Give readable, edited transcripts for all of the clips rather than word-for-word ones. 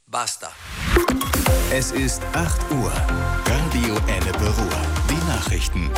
Basta. Es ist 8 Uhr. Radio Ennepe Ruhr. Die Nachrichten.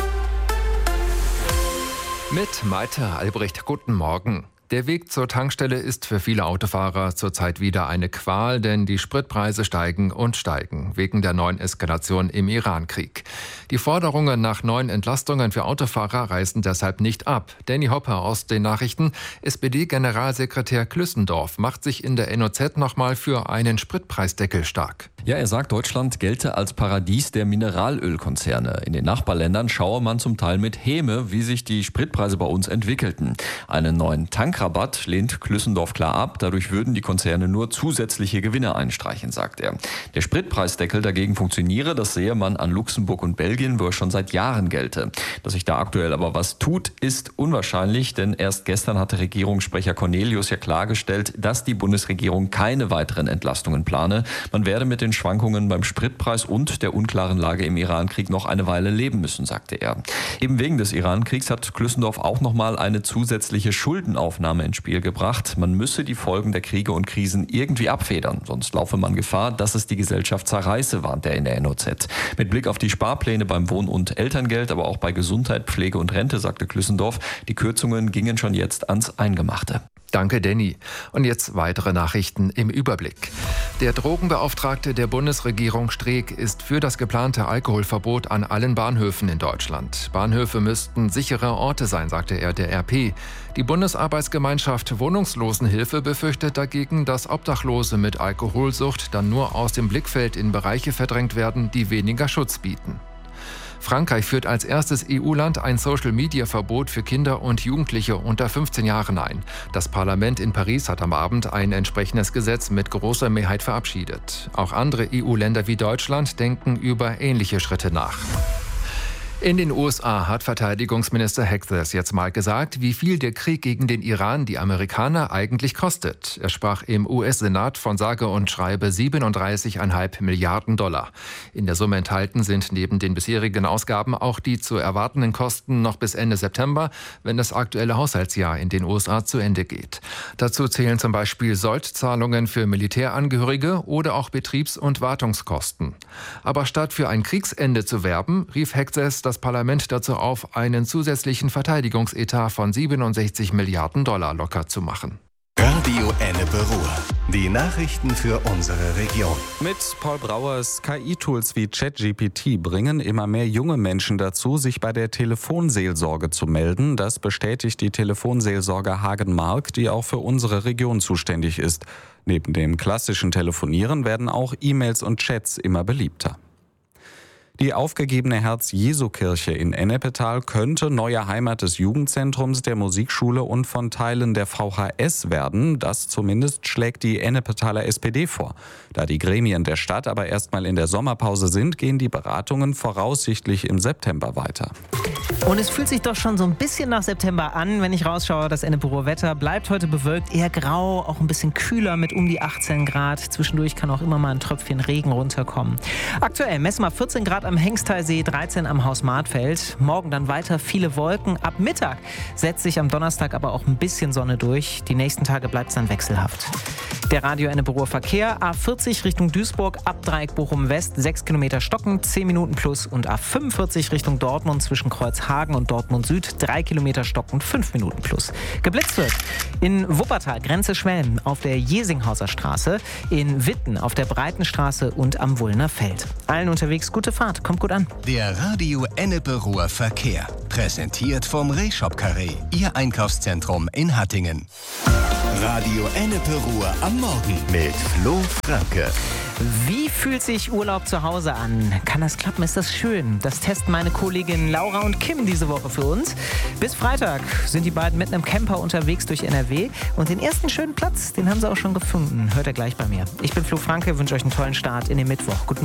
Mit Malte Albrecht, guten Morgen. Der Weg zur Tankstelle ist für viele Autofahrer zurzeit wieder eine Qual, denn die Spritpreise steigen und steigen, wegen der neuen Eskalation im Iran-Krieg. Die Forderungen nach neuen Entlastungen für Autofahrer reißen deshalb nicht ab. Danny Hopper aus den Nachrichten. SPD-Generalsekretär Klüssendorf macht sich in der NOZ nochmal für einen Spritpreisdeckel stark. Ja, er sagt, Deutschland gelte als Paradies der Mineralölkonzerne. In den Nachbarländern schaue man zum Teil mit Häme, wie sich die Spritpreise bei uns entwickelten. Einen neuen Tankrabatt lehnt Klüssendorf klar ab. Dadurch würden die Konzerne nur zusätzliche Gewinne einstreichen, sagt er. Der Spritpreisdeckel dagegen funktioniere, das sehe man an Luxemburg und Belgien, wo er schon seit Jahren gelte. Dass sich da aktuell aber was tut, ist unwahrscheinlich, denn erst gestern hatte Regierungssprecher Cornelius ja klargestellt, dass die Bundesregierung keine weiteren Entlastungen plane. Man werde mit den Schwankungen beim Spritpreis und der unklaren Lage im Iran-Krieg noch eine Weile leben müssen, sagte er. Eben wegen des Iran-Kriegs hat Klüssendorf auch nochmal eine zusätzliche Schuldenaufnahme ins Spiel gebracht. Man müsse die Folgen der Kriege und Krisen irgendwie abfedern, sonst laufe man Gefahr, dass es die Gesellschaft zerreiße, warnt er in der NOZ. Mit Blick auf die Sparpläne beim Wohn- und Elterngeld, aber auch bei Gesundheit, Pflege und Rente, sagte Klüssendorf, die Kürzungen gingen schon jetzt ans Eingemachte. Danke, Danny. Und jetzt weitere Nachrichten im Überblick. Der Drogenbeauftragte der Bundesregierung Streeck ist für das geplante Alkoholverbot an allen Bahnhöfen in Deutschland. Bahnhöfe müssten sichere Orte sein, sagte er der RP. Die Bundesarbeitsgemeinschaft Wohnungslosenhilfe befürchtet dagegen, dass Obdachlose mit Alkoholsucht dann nur aus dem Blickfeld in Bereiche verdrängt werden, die weniger Schutz bieten. Frankreich führt als erstes EU-Land ein Social-Media-Verbot für Kinder und Jugendliche unter 15 Jahren ein. Das Parlament in Paris hat am Abend ein entsprechendes Gesetz mit großer Mehrheit verabschiedet. Auch andere EU-Länder wie Deutschland denken über ähnliche Schritte nach. In den USA hat Verteidigungsminister Hegseth jetzt mal gesagt, wie viel der Krieg gegen den Iran die Amerikaner eigentlich kostet. Er sprach im US-Senat von sage und schreibe 37,5 Milliarden $. In der Summe enthalten sind neben den bisherigen Ausgaben auch die zu erwartenden Kosten noch bis Ende September, wenn das aktuelle Haushaltsjahr in den USA zu Ende geht. Dazu zählen zum Beispiel Soldzahlungen für Militärangehörige oder auch Betriebs- und Wartungskosten. Aber statt für ein Kriegsende zu werben, rief Hegseth das Parlament dazu auf, einen zusätzlichen Verteidigungsetat von 67 Milliarden $ locker zu machen. Radio Ennepe Ruhr. Die Nachrichten für unsere Region. Mit Paul Brauers KI-Tools wie ChatGPT bringen immer mehr junge Menschen dazu, sich bei der Telefonseelsorge zu melden. Das bestätigt die Telefonseelsorge Hagen-Mark, die auch für unsere Region zuständig ist. Neben dem klassischen Telefonieren werden auch E-Mails und Chats immer beliebter. Die aufgegebene Herz-Jesu-Kirche in Ennepetal könnte neue Heimat des Jugendzentrums, der Musikschule und von Teilen der VHS werden. Das zumindest schlägt die Ennepetaler SPD vor. Da die Gremien der Stadt aber erstmal in der Sommerpause sind, gehen die Beratungen voraussichtlich im September weiter. Und es fühlt sich doch schon so ein bisschen nach September an, wenn ich rausschaue. Das Ennepe-Ruhr Wetter bleibt heute bewölkt, eher grau, auch ein bisschen kühler mit um die 18 Grad. Zwischendurch kann auch immer mal ein Tröpfchen Regen runterkommen. Aktuell messen wir 14 Grad am Hengsteisee, 13 am Haus Martfeld. Morgen dann weiter viele Wolken. Ab Mittag setzt sich am Donnerstag aber auch ein bisschen Sonne durch. Die nächsten Tage bleibt es dann wechselhaft. Der Radio Ennepe-Ruhr Verkehr, A40 Richtung Duisburg, ab Dreieck Bochum West, 6 Kilometer stocken, 10 Minuten plus, und A45 Richtung Dortmund zwischen Kreuzhagen und Dortmund Süd, 3 Kilometer stocken, 5 Minuten plus. Geblitzt wird in Wuppertal, Grenze Schwelm, auf der Jesinghauser Straße, in Witten auf der Breitenstraße und am Wulner Feld. Allen unterwegs gute Fahrt, kommt gut an. Der Radio Ennepe Ruhr Verkehr. Präsentiert vom Rehshop Carré, Ihr Einkaufszentrum in Hattingen. Radio Ennepe Ruhr am Morgen mit Flo Franke. Wie fühlt sich Urlaub zu Hause an? Kann das klappen? Ist das schön? Das testen meine Kolleginnen Laura und Kim diese Woche für uns. Bis Freitag sind die beiden mit einem Camper unterwegs durch NRW. Und den ersten schönen Platz, den haben sie auch schon gefunden. Hört ihr gleich bei mir. Ich bin Flo Franke, wünsche euch einen tollen Start in den Mittwoch. Guten